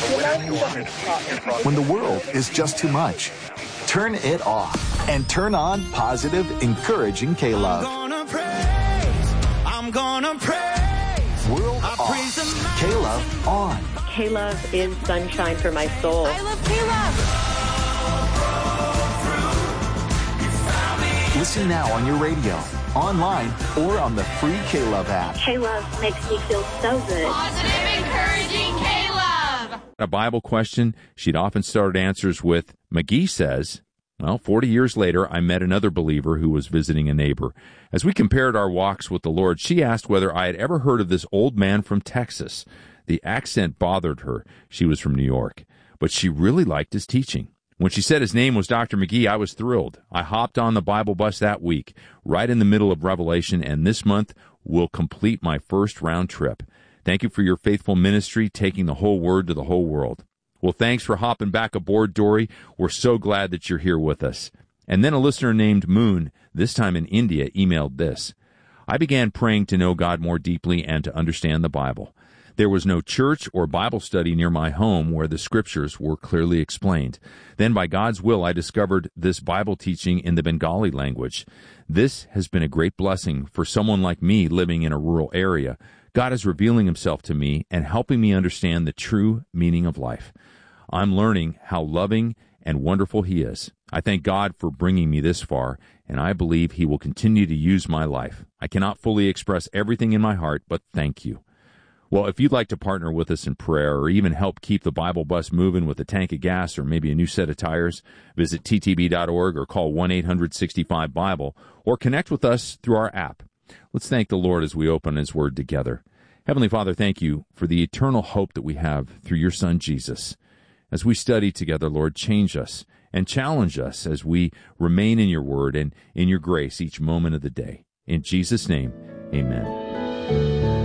When the world is just too much, turn it off and turn on positive, encouraging K-Love. I'm gonna praise. World off. K-Love on. K-Love is sunshine for my soul. I love K-Love. Listen now on your radio, online, or on the free K-Love app. K-Love makes me feel so good. Positive, encouraging K-Love. A Bible question she'd often start answers with, McGee says, well, 40 years later, I met another believer who was visiting a neighbor. As we compared our walks with the Lord, she asked whether I had ever heard of this old man from Texas. The accent bothered her. She was from New York. But she really liked his teaching. When she said his name was Dr. McGee, I was thrilled. I hopped on the Bible bus that week, right in the middle of Revelation, and this month will complete my first round trip. Thank you for your faithful ministry, taking the whole word to the whole world. Well, thanks for hopping back aboard, Dory. We're so glad that you're here with us. And then a listener named Moon, this time in India, emailed this. I began praying to know God more deeply and to understand the Bible. There was no church or Bible study near my home where the scriptures were clearly explained. Then, by God's will, I discovered this Bible teaching in the Bengali language. This has been a great blessing for someone like me living in a rural area. God is revealing himself to me and helping me understand the true meaning of life. I'm learning how loving and wonderful he is. I thank God for bringing me this far, and I believe he will continue to use my life. I cannot fully express everything in my heart, but thank you. Well, if you'd like to partner with us in prayer or even help keep the Bible bus moving with a tank of gas or maybe a new set of tires, visit ttb.org or call 1-800-65-BIBLE or connect with us through our app. Let's thank the Lord as we open his word together. Heavenly Father, thank you for the eternal hope that we have through your Son, Jesus. As we study together, Lord, change us and challenge us as we remain in your word and in your grace each moment of the day. In Jesus' name, amen.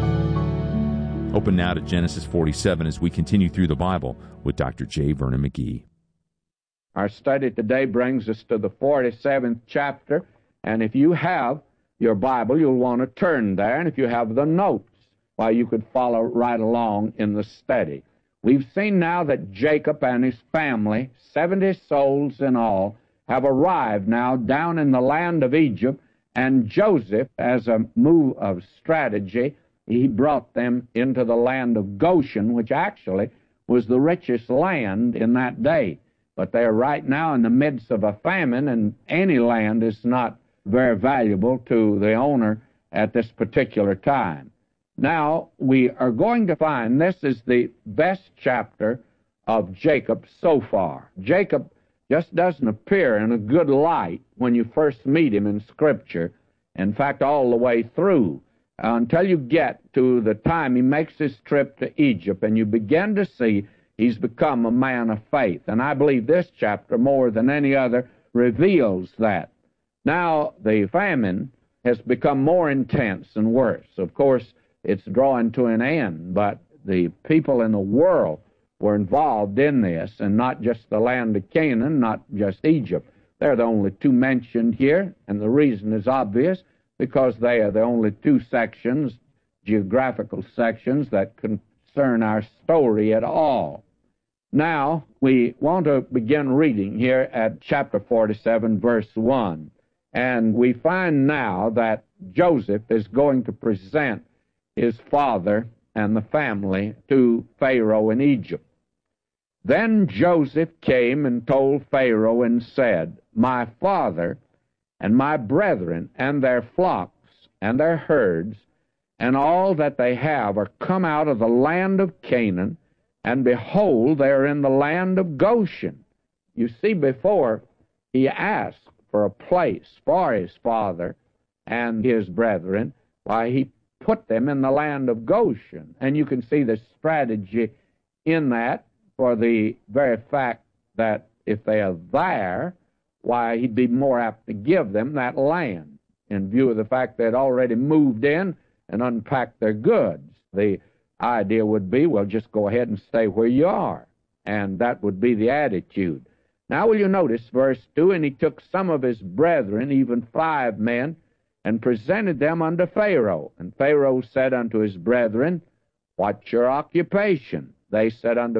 Open now to Genesis 47 as we continue through the Bible with Dr. J. Vernon McGee. Our study today brings us to the 47th chapter, and if you have your Bible, you'll want to turn there, and if you have the notes, well, you could follow right along in the study. We've seen now that Jacob and his family, 70 souls in all, have arrived now down in the land of Egypt, and Joseph, as a move of strategy, he brought them into the land of Goshen, which actually was the richest land in that day. But they're right now in the midst of a famine, and any land is not very valuable to the owner at this particular time. Now, we are going to find this is the best chapter of Jacob so far. Jacob just doesn't appear in a good light when you first meet him in Scripture. In fact, all the way through, until you get to the time he makes his trip to Egypt, and you begin to see he's become a man of faith. And I believe this chapter, more than any other, reveals that. Now, the famine has become more intense and worse. Of course, it's drawing to an end, but the people in the world were involved in this, and not just the land of Canaan, not just Egypt. They're the only two mentioned here, and the reason is obvious, because they are the only two sections, geographical sections, that concern our story at all. Now, we want to begin reading here at chapter 47, verse 1. And we find now that Joseph is going to present his father and the family to Pharaoh in Egypt. Then Joseph came and told Pharaoh and said, My father and my brethren and their flocks and their herds and all that they have are come out of the land of Canaan, and behold, they are in the land of Goshen. You see, before he asked for a place for his father and his brethren, why, he put them in the land of Goshen. And you can see the strategy in that, for the very fact that if they are there, why, he'd be more apt to give them that land in view of the fact they'd already moved in and unpacked their goods. The idea would be, well, just go ahead and stay where you are. And that would be the attitude. Now, will you notice verse 2, And he took some of his brethren, even 5 men, and presented them unto Pharaoh. And Pharaoh said unto his brethren, What's your occupation? They said unto